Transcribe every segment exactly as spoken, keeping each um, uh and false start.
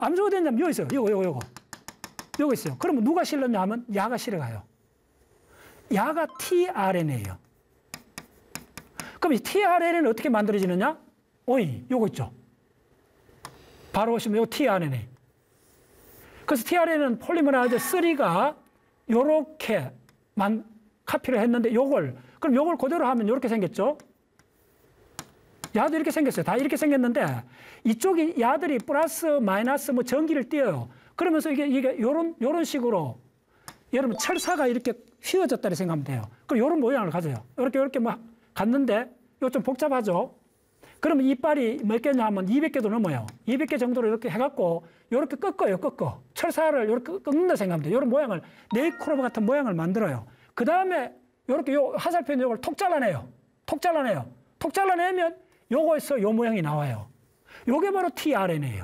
암수가 됐냐면 여기 있어요. 요거, 요거, 요거. 요거 있어요. 그러면 누가 실렸냐 하면 야가 실어가요. 야가 tRNA예요. 그럼 이 tRNA는 어떻게 만들어지느냐? 오이, 요거 있죠. 바로 보시면 요거 tRNA. 그래서 tRNA는 폴리머라이즈 삼가 요렇게 만, 카피를 했는데 요걸, 그럼 요걸 그대로 하면 요렇게 생겼죠? 야도 이렇게 생겼어요. 다 이렇게 생겼는데 이쪽이 야들이 플러스 마이너스 뭐 전기를 띄어요. 그러면서 이게, 이게 요런, 요런 식으로 여러분 철사가 이렇게 휘어졌다고 생각하면 돼요. 그럼 요런 모양을 가져요. 이렇게, 이렇게 막 갔는데 이거 좀 복잡하죠? 그러면 이빨이 몇 개냐 하면 이백 개도 넘어요. 이백 개 정도로 이렇게 해갖고 이렇게 꺾어요, 꺾어. 철사를 이렇게 꺾는다 생각하면 돼요. 이런 모양을, 네이크로브 같은 모양을 만들어요. 그 다음에 이렇게 요 화살표 있는 요걸 톡 잘라내요. 톡 잘라내요. 톡 잘라내면 요거에서 요 모양이 나와요. 요게 바로 tRNA예요.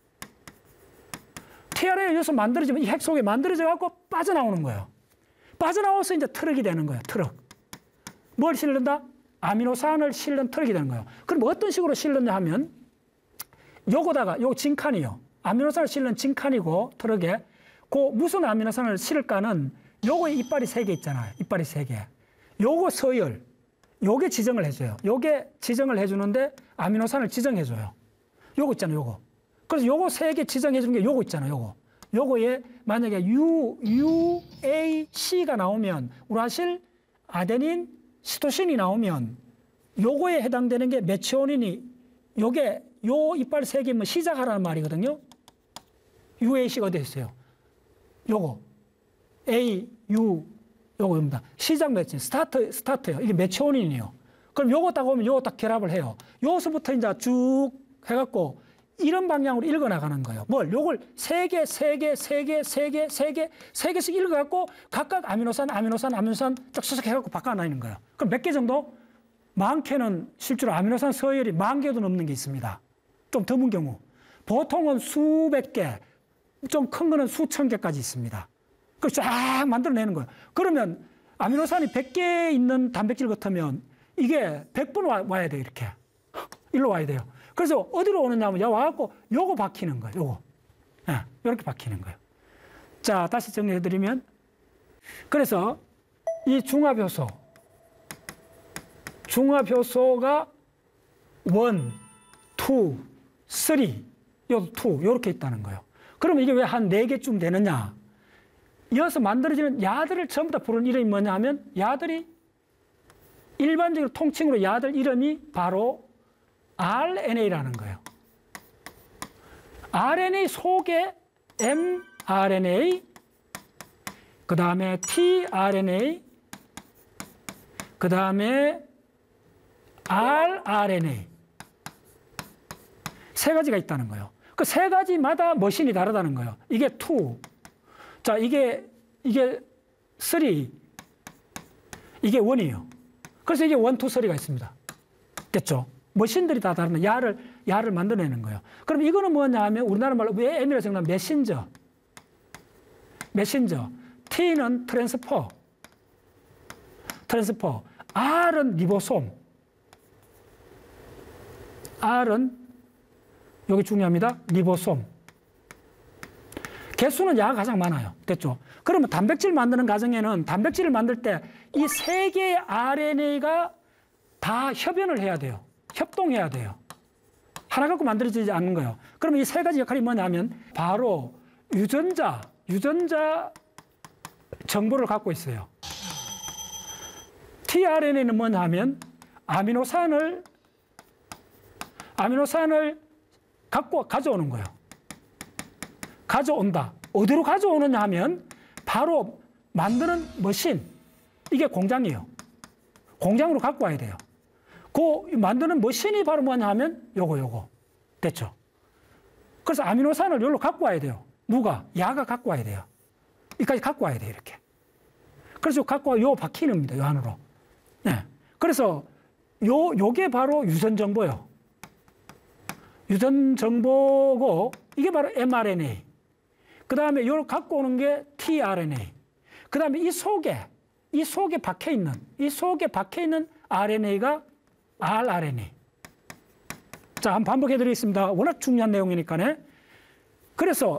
tRNA 여기서 만들어지면 이 핵 속에 만들어져 갖고 빠져나오는 거예요. 빠져나와서 이제 트럭이 되는 거예요. 트럭. 뭘 실른다? 아미노산을 실는 트럭이 되는 거예요. 그럼 어떤 식으로 실느냐 하면 요거다가 요 진칸이요. 아미노산을 실는 진칸이고 트럭에 그 무슨 아미노산을 실을까는 요거에 이빨이 세 개 있잖아요. 이빨이 세 개. 요거 서열. 요게 지정을 해줘요. 요게 지정을 해주는데 아미노산을 지정해줘요. 요거 있잖아요. 요거. 그래서 요거 세 개 지정해주는 게 요거 있잖아요. 요거. 요거에 만약에 U, 유에이씨가 나오면 우라실, 아데닌, 시토신이 나오면 요거에 해당되는 게 메치오닌이 요게 요 이빨 세 개면 시작하라는 말이거든요. 유에이씨가 어디 있어요? 요거. A, U, 요거입니다. 시작 매치, 스타트, 스타트예요. 이게 메치오닌이에요. 그럼 요거 딱 오면 요거 딱 결합을 해요. 요서부터 이제 쭉 해갖고 이런 방향으로 읽어나가는 거예요. 뭘? 요걸 세 개, 세 개, 세 개, 세 개, 세 개, 세 개씩 읽어갖고 각각 아미노산, 아미노산, 아미노산 쫙 해갖고 바꿔나가는 거예요. 그럼 몇 개 정도? 많게는 실제로 아미노산 서열이 만 개도 넘는 게 있습니다. 좀 드문 경우. 보통은 수백 개, 좀 큰 거는 수천 개까지 있습니다. 그걸 쫙 만들어내는 거예요. 그러면 아미노산이 백 개 있는 단백질 같으면 이게 백 번 와, 와야 돼요, 이렇게. 일로 와야 돼요. 그래서 어디로 오느냐 하면, 야, 와갖고 요거 박히는 거예요, 요거. 예, 네, 요렇게 박히는 거예요. 자, 다시 정리해드리면. 그래서 이 중화효소. 중화효소가 원, 투, 쓰리, 요 투, 요렇게 있다는 거예요. 그러면 이게 왜 한 네 개쯤 되느냐? 이어서 만들어지는 야들을 전부 다 부르는 이름이 뭐냐 하면 야들이 일반적으로 통칭으로 야들 이름이 바로 알엔에이라는 거예요. 알엔에이 속에 엠알엔에이, 그 다음에 tRNA, 그 다음에 rRNA 세 가지가 있다는 거예요. 그 세 가지마다 머신이 다르다는 거예요. 이게 투, 자, 이게, 이게 쓰리, 이게 원이에요. 그래서 이게 원, 투, 쓰리가 있습니다. 됐죠? 머신들이 다 다른 야를, 야를 만들어내는 거예요. 그럼 이거는 뭐냐 하면 우리나라 말로 왜 M이라고 생각하면 메신저. 메신저. T는 트랜스퍼. 트랜스퍼. R은 리보솜. R은 여기 중요합니다. 리보솜. 개수는 야가 가장 많아요. 됐죠? 그러면 단백질 만드는 과정에는 단백질을 만들 때 이 세 개의 알엔에이가 다 협연을 해야 돼요. 협동해야 돼요. 하나 갖고 만들어지지 않는 거예요. 그러면 이 세 가지 역할이 뭐냐 하면 바로 유전자, 유전자 정보를 갖고 있어요. tRNA는 뭐냐 하면 아미노산을, 아미노산을 갖고 가져오는 거예요. 가져온다. 어디로 가져오느냐 하면 바로 만드는 머신, 이게 공장이에요. 공장으로 갖고 와야 돼요. 그 만드는 머신이 바로 뭐냐 하면 요거 요거. 됐죠? 그래서 아미노산을 여기로 갖고 와야 돼요. 누가? 야가 갖고 와야 돼요. 여기까지 갖고 와야 돼요, 이렇게. 그래서 갖고 와, 요 박히는 겁니다, 요 안으로. 네. 그래서 요, 요게 바로 유전 정보예요. 유전 정보고, 이게 바로 엠알엔에이. 그 다음에 요걸 갖고 오는 게 tRNA. 그 다음에 이 속에, 이 속에 박혀 있는, 이 속에 박혀 있는 알엔에이가 rRNA. 자, 한번 반복해 드리겠습니다. 워낙 중요한 내용이니까요. 그래서